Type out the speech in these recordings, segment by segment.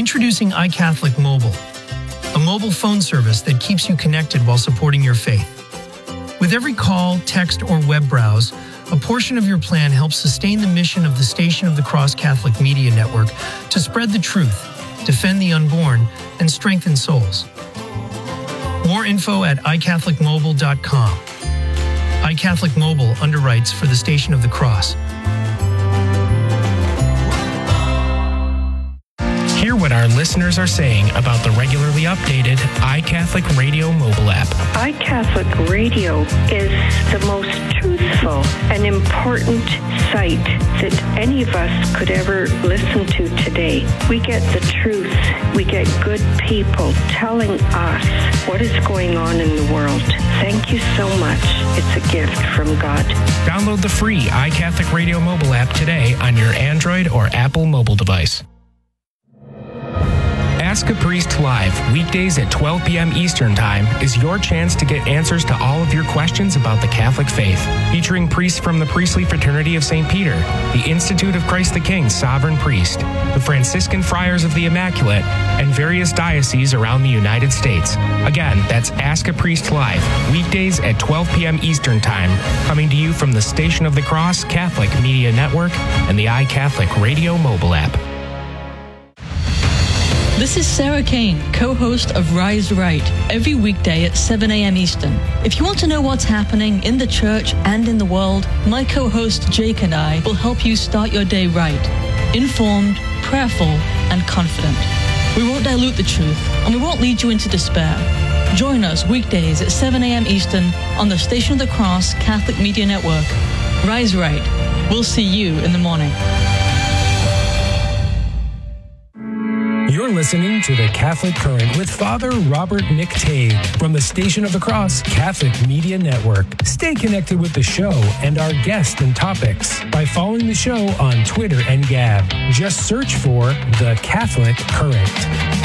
Introducing iCatholic Mobile, a mobile phone service that keeps you connected while supporting your faith. With every call, text, or web browse, a portion of your plan helps sustain the mission of the Station of the Cross Catholic Media Network to spread the truth, defend the unborn, and strengthen souls. More info at iCatholicMobile.com. iCatholic Mobile underwrites for the Station of the Cross. Hear what our listeners are saying about the regularly updated iCatholic Radio mobile app. iCatholic Radio is the most truthful and important site that any of us could ever listen to today. We get the truth. We get good people telling us what is going on in the world. Thank you so much. It's a gift from God. Download the free iCatholic Radio mobile app today on your Android or Apple mobile device. Ask a Priest Live, weekdays at 12 p.m. Eastern Time, is your chance to get answers to all of your questions about the Catholic faith. Featuring priests from the Priestly Fraternity of St. Peter, the Institute of Christ the King Sovereign Priest, the Franciscan Friars of the Immaculate, and various dioceses around the United States. Again, that's Ask a Priest Live, weekdays at 12 p.m. Eastern Time, coming to you from the Station of the Cross Catholic Media Network and the iCatholic Radio mobile app. This is Sarah Kane, co-host of Rise Right, every weekday at 7 a.m. Eastern. If you want to know what's happening in the church and in the world, my co-host Jake and I will help you start your day right, informed, prayerful, and confident. We won't dilute the truth, and we won't lead you into despair. Join us weekdays at 7 a.m. Eastern on the Station of the Cross Catholic Media Network. Rise Right. We'll see you in the morning. You're listening to The Catholic Current with Father Robert McTague from the Station of the Cross Catholic Media Network. Stay connected with the show and our guests and topics by following the show on Twitter and Gab. Just search for The Catholic Current.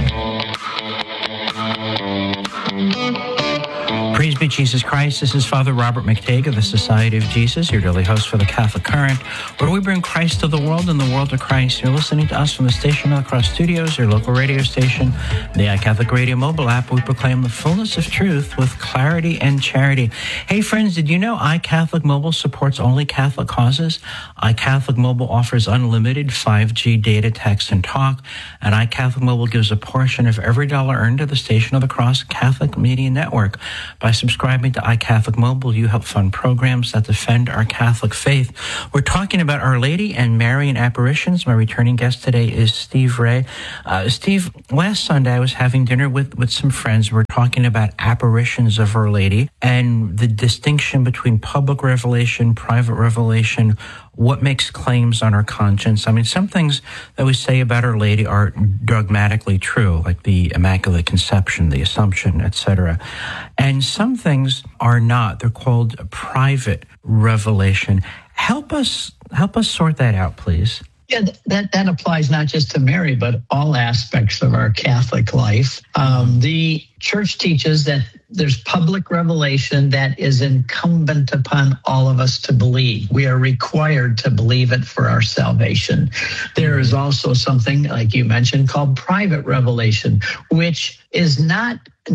Praise be Jesus Christ. This is Father Robert McTague of the Society of Jesus, your daily host for the Catholic Current, where we bring Christ to the world and the world to Christ. You're listening to us from the Station of the Cross Studios, your local radio station, the iCatholic Radio mobile app. We proclaim the fullness of truth with clarity and charity. Hey, friends, did you know iCatholic Mobile supports only Catholic causes? iCatholic Mobile offers unlimited 5G data, text, and talk, and iCatholic Mobile gives a portion of every dollar earned to the Station of the Cross Catholic Media Network. By subscribing to iCatholic Mobile, you help fund programs that defend our Catholic faith. We're talking about Our Lady and Marian apparitions. My returning guest today is Steve Ray. Steve, last Sunday I was having dinner with some friends. We're talking about apparitions of Our Lady and the distinction between public revelation, private revelation, what makes claims on our conscience. I mean, some things that we say about Our Lady are dogmatically true, like the Immaculate Conception, the Assumption, etc. And some things are not. They're called private revelation. Help us sort that out, please. Yeah, that applies not just to Mary, but all aspects of our Catholic life. The Church teaches that there's public revelation that is incumbent upon all of us to believe. We are required to believe it for our salvation. There is also something, like you mentioned, called private revelation, which is not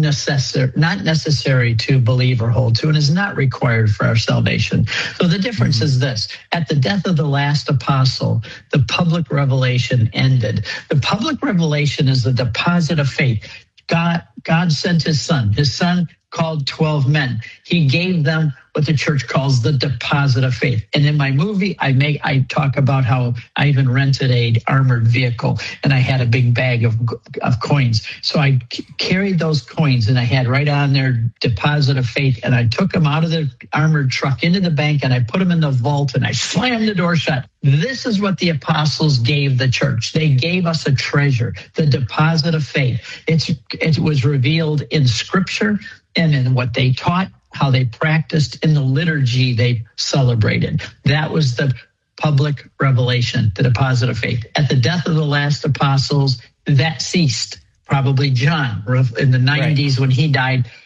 necessary to believe or hold to and is not required for our salvation. So the difference is this. At the death of the last apostle, the public revelation ended. The public revelation is the deposit of faith. God sent his son. His son called 12 men. He gave them what the church calls the deposit of faith. And in my movie, I talk about how I even rented a armored vehicle and I had a big bag of coins. So I carried those coins and I had right on their deposit of faith, and I took them out of the armored truck into the bank and I put them in the vault and I slammed the door shut. This is what the apostles gave the church. They gave us a treasure, the deposit of faith. It was revealed in Scripture and in what they taught, how they practiced, in the liturgy they celebrated. That was the public revelation, the deposit of faith. At the death of the last apostles, that ceased. Probably John, in the 90s when he died,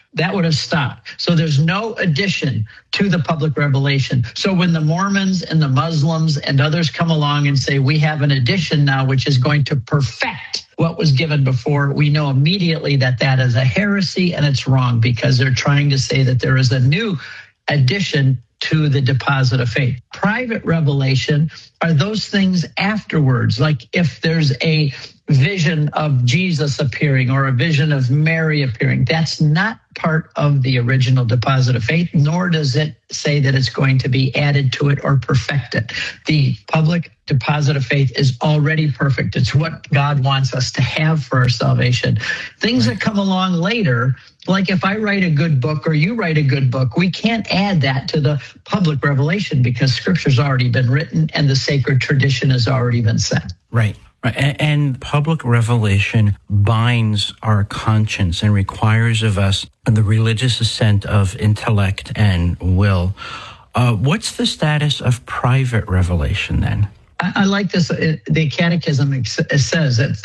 that would have stopped. So there's no addition to the public revelation. So when the Mormons and the Muslims and others come along and say, we have an addition now, which is going to perfect what was given before, we know immediately that that is a heresy and it's wrong, because they're trying to say that there is a new addition to the deposit of faith. Private revelation are those things afterwards. Like if there's a vision of Jesus appearing or a vision of Mary appearing, that's not part of the original deposit of faith, nor does it say that it's going to be added to it or perfected. The public deposit of faith is already perfect. It's what God wants us to have for our salvation. Things that come along later, like if I write a good book or you write a good book, we can't add that to the public revelation because Scripture's already been written and the sacred tradition has already been set. Right. And public revelation binds our conscience and requires of us the religious assent of intellect and will. What's the status of private revelation then? I like this. The Catechism says that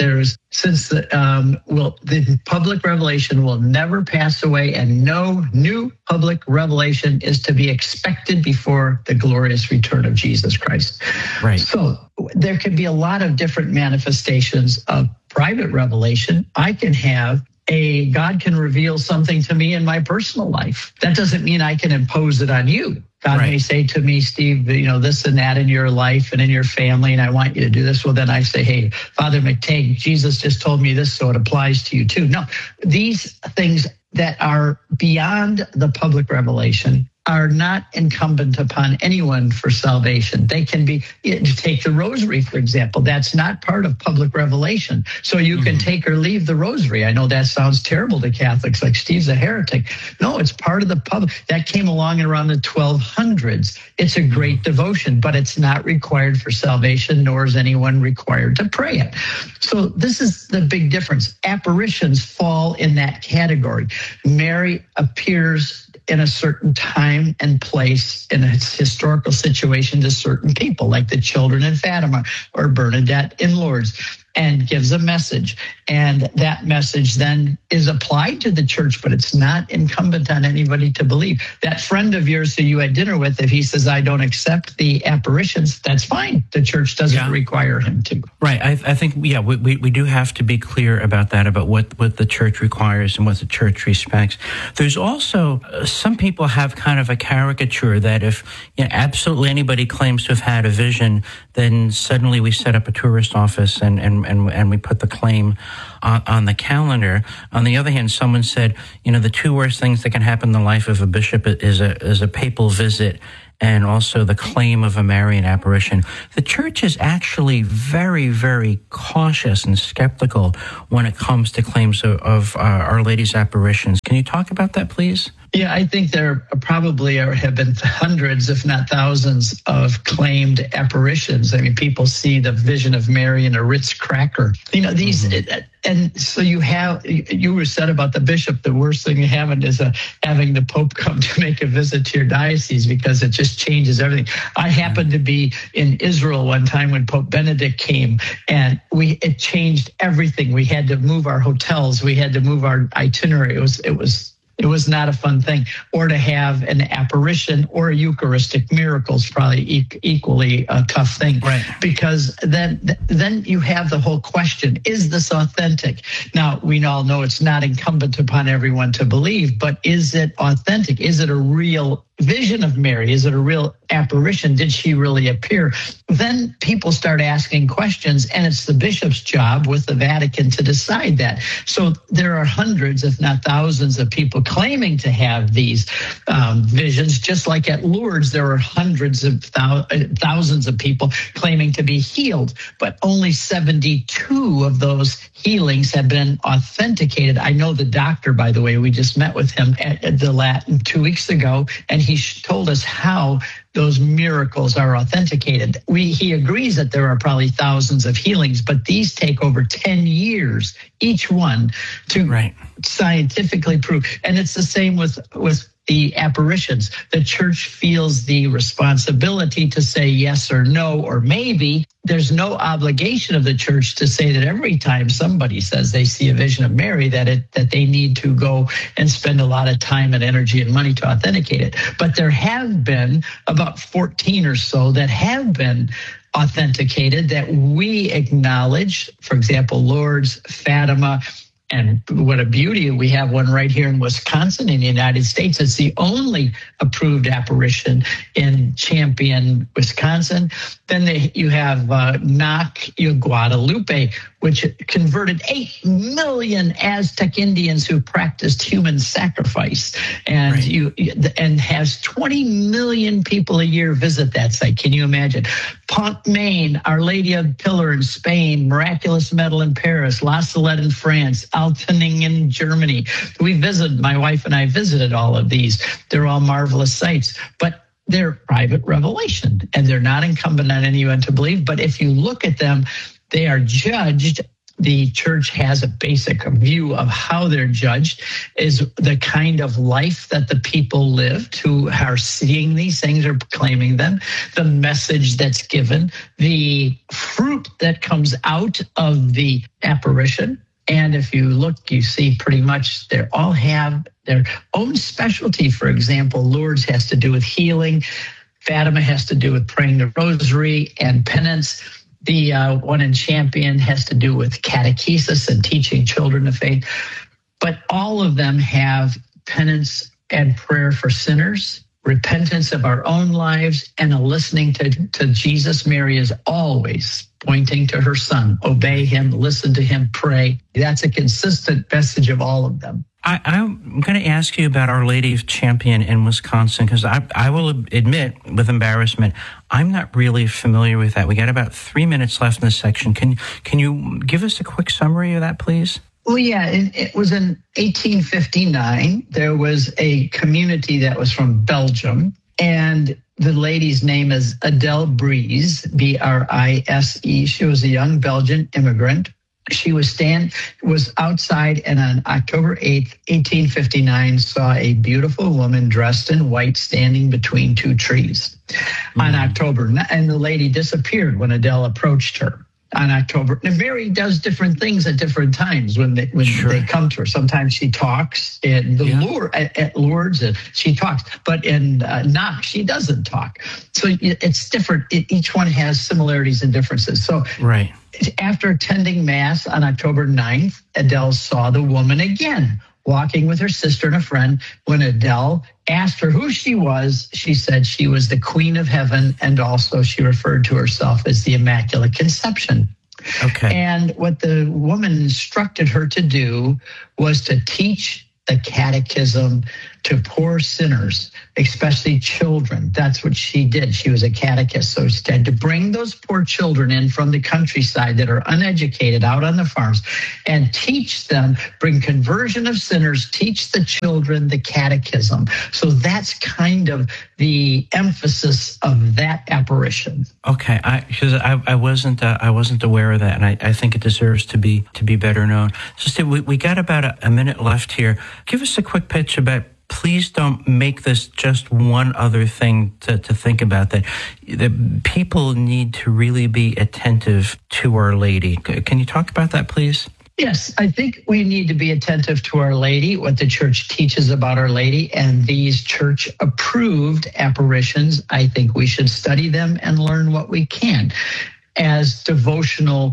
the public revelation will never pass away, and no new public revelation is to be expected before the glorious return of Jesus Christ. Right. So there can be a lot of different manifestations of private revelation. I can have God can reveal something to me in my personal life. That doesn't mean I can impose it on you. God may say to me, Steve, this and that in your life and in your family, and I want you to do this. Well, then I say, hey, Father McTague, Jesus just told me this, so it applies to you too. No, these things that are beyond the public revelation are not incumbent upon anyone for salvation. They can be, take the rosary, for example. That's not part of public revelation. So you can take or leave the rosary. I know that sounds terrible to Catholics, like Steve's a heretic. No, it's part of the public. That came along around the 1200s. It's a great devotion, but it's not required for salvation, nor is anyone required to pray it. So this is the big difference. Apparitions fall in that category. Mary appears in a certain time and place in a historical situation to certain people, like the children in Fatima or Bernadette in Lourdes, and gives a message. And that message then is applied to the church, but it's not incumbent on anybody to believe. That friend of yours who you had dinner with, if he says, I don't accept the apparitions, that's fine. The church doesn't require him to. Right. I think, we do have to be clear about that, about what the church requires and what the church respects. There's also, some people have kind of a caricature that if absolutely anybody claims to have had a vision, then suddenly we set up a tourist office and we put the claim on the calendar. On the other hand, someone said, the two worst things that can happen in the life of a bishop is a papal visit and also the claim of a Marian apparition. The church is actually very, very cautious and skeptical when it comes to claims of Our Lady's apparitions. Can you talk about that, please? Yeah, I think there probably have been hundreds, if not thousands, of claimed apparitions. I mean, people see the vision of Mary in a Ritz cracker. These, and so you were said about the bishop, the worst thing having is having the Pope come to make a visit to your diocese, because it just changes everything. I happened to be in Israel one time when Pope Benedict came, and it changed everything. We had to move our hotels. We had to move our itinerary. It was not a fun thing. Or to have an apparition or a Eucharistic miracle is probably equally a tough thing. Right. Because then you have the whole question, is this authentic? Now, we all know it's not incumbent upon everyone to believe, but is it authentic? Is it a real vision of Mary? Is it a real apparition? Did she really appear? Then people start asking questions, and it's the bishop's job with the Vatican to decide that. So there are hundreds, if not thousands, of people claiming to have these visions. Just like at Lourdes, there are hundreds of thousands of people claiming to be healed, but only 72 of those healings have been authenticated. I know the doctor, by the way, we just met with him at the Latin 2 weeks ago, and he told us how those miracles are authenticated. He agrees that there are probably thousands of healings, but these take over 10 years, each one, to scientifically prove. And it's the same with the apparitions. The church feels the responsibility to say yes or no, or maybe. There's no obligation of the church to say that every time somebody says they see a vision of Mary, that they need to go and spend a lot of time and energy and money to authenticate it. But there have been about 14 or so that have been authenticated that we acknowledge. For example, Lourdes, Fatima, and what a beauty. We have one right here in Wisconsin in the United States. It's the only approved apparition in Champion, Wisconsin. Then you have Nac Guadalupe, which converted 8 million Aztec Indians who practiced human sacrifice, and and has 20 million people a year visit that site. Can you imagine? Pont Maine, Our Lady of Pillar in Spain, Miraculous Medal in Paris, La Salette in France, Altening in Germany. My wife and I visited all of these. They're all marvelous sites, but they're private revelation, and they're not incumbent on anyone to believe. But if you look at them, they are judged. The church has a basic view of how they're judged, is the kind of life that the people lived who are seeing these things or proclaiming them, the message that's given, the fruit that comes out of the apparition. And if you look, you see pretty much they all have their own specialty. For example, Lourdes has to do with healing. Fatima has to do with praying the rosary and penance. The one in Champion has to do with catechesis and teaching children the faith. But all of them have penance and prayer for sinners, repentance of our own lives, and a listening to Jesus. Mary is always pointing to her son. Obey him, listen to him, pray. That's a consistent message of all of them. I'm going to ask you about Our Lady of Champion in Wisconsin, because I will admit with embarrassment, I'm not really familiar with that. We got about 3 minutes left in this section. Can you give us a quick summary of that, please? Well, yeah, it was in 1859. There was a community that was from Belgium, and the lady's name is Adele Brise, B-R-I-S-E. She was a young Belgian immigrant. She was outside, and on October 8th, 1859, saw a beautiful woman dressed in white standing between two trees. And the lady disappeared when Adele approached her. On October, and Mary does different things at different times when they come to her. Sometimes she talks at Lourdes, she talks, but in Knox she doesn't talk. So it's different. Each one has similarities and differences. So after attending Mass on October 9th, Adele saw the woman again, walking with her sister and a friend. When Adele asked her who she was, she said she was the Queen of Heaven, and also she referred to herself as the Immaculate Conception. Okay. And what the woman instructed her to do was to teach the catechism to poor sinners, especially children. That's what she did. She was a catechist. So she had to bring those poor children in from the countryside that are uneducated out on the farms and teach them, bring conversion of sinners, teach the children the catechism. So that's kind of the emphasis of that apparition. Okay, because I wasn't aware of that, and I think it deserves to be better known. So Steve, we got about a minute left here. Give us a quick pitch about. Please don't make this just one other thing to think about, that people need to really be attentive to Our Lady. Can you talk about that, please? Yes, I think we need to be attentive to Our Lady, what the church teaches about Our Lady, and these church-approved apparitions. I think we should study them and learn what we can. As devotional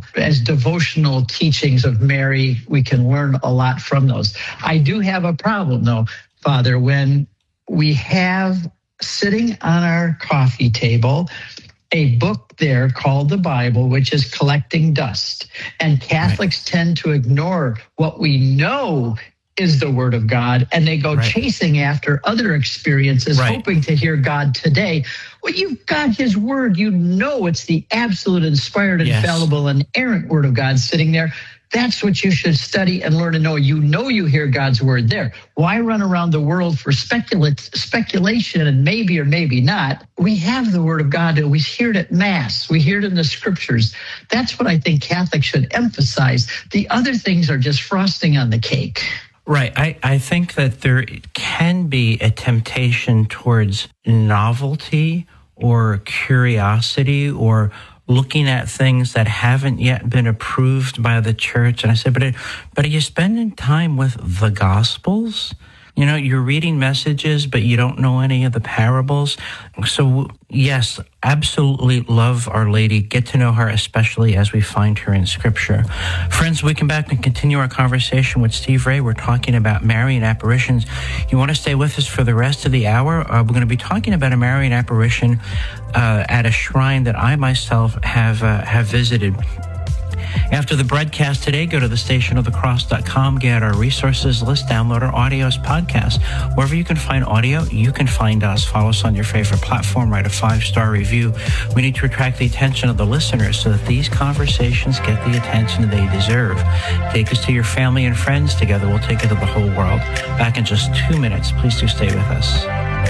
teachings of Mary, we can learn a lot from those. I do have a problem, though, Father, when we have sitting on our coffee table a book there called the Bible, which is collecting dust. And Catholics tend to ignore what we know is the Word of God, and they go chasing after other experiences, hoping to hear God today. Well, you've got His Word. You know it's the absolute, inspired, infallible, and inerrant Word of God sitting there. That's what you should study and learn to know. You know you hear God's word there. Why run around the world for speculation and maybe or maybe not? We have the Word of God, and we hear it at Mass. We hear it in the Scriptures. That's what I think Catholics should emphasize. The other things are just frosting on the cake. Right. I think that there can be a temptation towards novelty or curiosity or looking at things that haven't yet been approved by the church. And I said, but are you spending time with the Gospels? You know, you're reading messages, but you don't know any of the parables. So, yes, absolutely love Our Lady. Get to know her, especially as we find her in Scripture. Friends, we come back and continue our conversation with Steve Ray. We're talking about Marian apparitions. You want to stay with us for the rest of the hour? We're going to be talking about a Marian apparition at a shrine that I myself have visited. After the broadcast today, go to thestationofthecross.com, get our resources list, download our audios podcast. Wherever you can find audio, you can find us. Follow us on your favorite platform, write a 5-star review. We need to attract the attention of the listeners so that these conversations get the attention they deserve. Take us to your family and friends. Together, we'll take it to the whole world. Back in just 2 minutes. Please do stay with us.